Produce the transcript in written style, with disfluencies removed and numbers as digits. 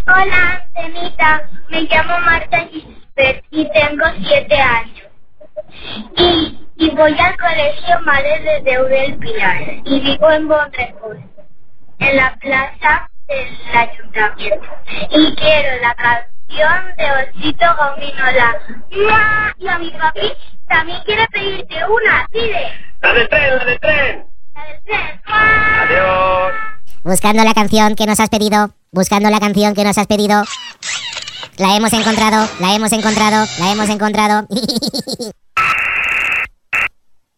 Hola, Antenita. Me llamo Marta Gisbert y tengo 7 años. Y voy al colegio Madre de Déu del Pilar y vivo en Bonrepós, en la plaza del ayuntamiento. Y quiero la canción de Osito Gominola. ¡Mua! Y a mi papi también quiere pedirte una. Pide. ¡La del tren, la del tren! La del tren. ¡Mua! ¡Adiós! Buscando la canción que nos has pedido. Buscando la canción que nos has pedido. La hemos encontrado, la hemos encontrado, la hemos encontrado.